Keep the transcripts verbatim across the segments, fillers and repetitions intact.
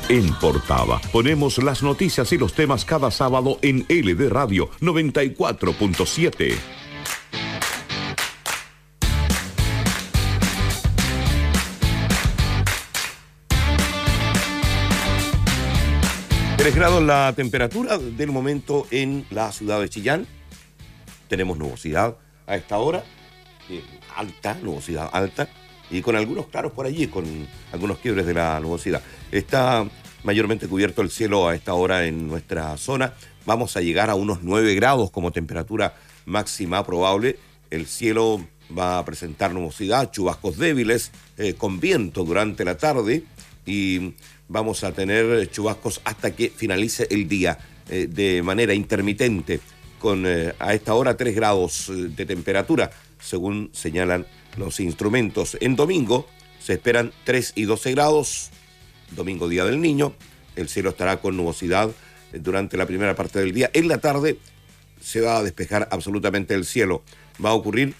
En Portada ponemos las noticias y los temas cada sábado en L D Radio noventa y cuatro punto siete. tres grados la temperatura del momento en la ciudad de Chillán. Tenemos nubosidad a esta hora, eh, alta, nubosidad alta, y con algunos claros por allí, con algunos quiebres de la nubosidad. Está mayormente cubierto el cielo a esta hora en nuestra zona. Vamos a llegar a unos nueve grados como temperatura máxima probable. El cielo va a presentar nubosidad, chubascos débiles, eh, con viento durante la tarde, y vamos a tener chubascos hasta que finalice el día eh, de manera intermitente, con eh, a esta hora tres grados de temperatura, según señalan los instrumentos. En domingo se esperan tres y doce grados, domingo Día del Niño. El cielo estará con nubosidad durante la primera parte del día. En la tarde se va a despejar absolutamente el cielo. Va a ocurrir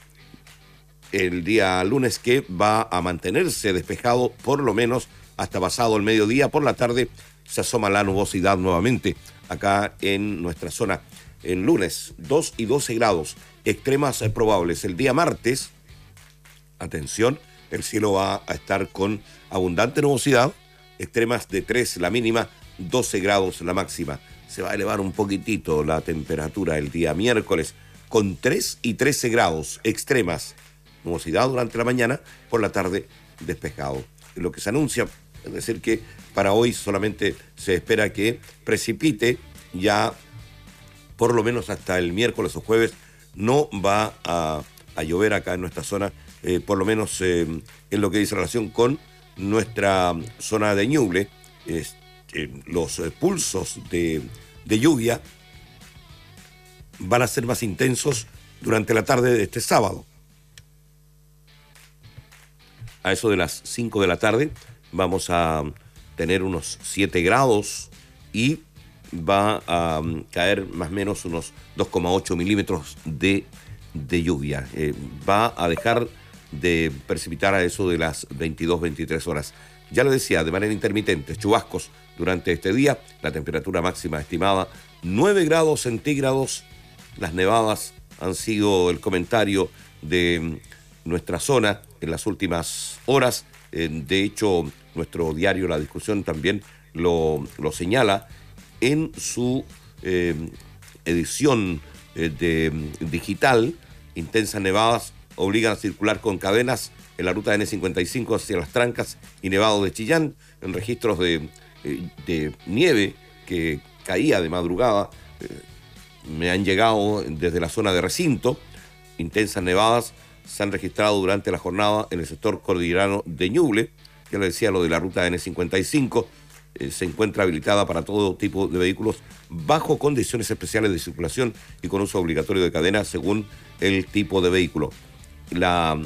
el día lunes que va a mantenerse despejado por lo menos hasta pasado el mediodía. Por la tarde se asoma la nubosidad nuevamente acá en nuestra zona. En lunes, dos y doce grados, extremas probables. El día martes, atención, el cielo va a estar con abundante nubosidad, extremas de tres la mínima, doce grados la máxima. Se va a elevar un poquitito la temperatura el día miércoles, con tres y trece grados, extremas, nubosidad durante la mañana, por la tarde despejado. Lo que se anuncia, es decir, que para hoy solamente se espera que precipite, ya por lo menos hasta el miércoles o jueves no va a, a llover acá en nuestra zona, eh, por lo menos eh, en lo que dice relación con nuestra zona de Ñuble. Eh, eh, los eh, pulsos de, de lluvia van a ser más intensos durante la tarde de este sábado. A eso de las cinco de la tarde vamos a tener unos siete grados y va a caer más o menos unos dos coma ocho milímetros de, de lluvia. Eh, va a dejar de precipitar a eso de las veintidós, veintitrés horas. Ya lo decía, de manera intermitente, chubascos durante este día. La temperatura máxima estimada nueve grados centígrados. Las nevadas han sido el comentario de nuestra zona en las últimas horas. Eh, de hecho, nuestro diario La Discusión también lo, lo señala en su eh, edición eh, de digital. Intensas nevadas obligan a circular con cadenas en la ruta N cincuenta y cinco hacia Las Trancas y Nevado de Chillán, en registros de, eh, de nieve que caía de madrugada. Eh, me han llegado desde la zona de Recinto. Intensas nevadas se han registrado durante la jornada en el sector cordillerano de Ñuble. Ya le decía lo de la ruta N cincuenta y cinco. Eh, se encuentra habilitada para todo tipo de vehículos bajo condiciones especiales de circulación y con uso obligatorio de cadena según el tipo de vehículo. La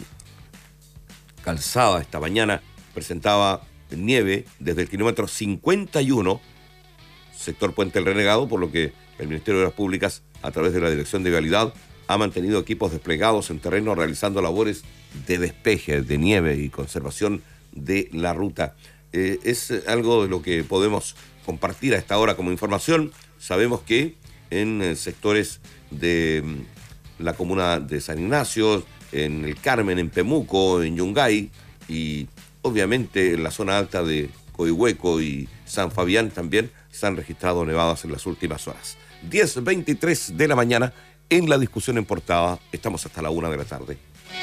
calzada esta mañana presentaba nieve desde el kilómetro cincuenta y uno, sector Puente El Renegado, por lo que el Ministerio de Obras Públicas, a través de la Dirección de Vialidad, ha mantenido equipos desplegados en terreno realizando labores de despeje de nieve y conservación de la ruta. Eh, es algo de lo que podemos compartir a esta hora como información. Sabemos que en eh, sectores de mm, la comuna de San Ignacio, en el Carmen, en Pemuco, en Yungay y obviamente en la zona alta de Coihueco y San Fabián también se han registrado nevadas en las últimas horas. diez veintitrés de la mañana en La Discusión en Portada. Estamos hasta la una de la tarde.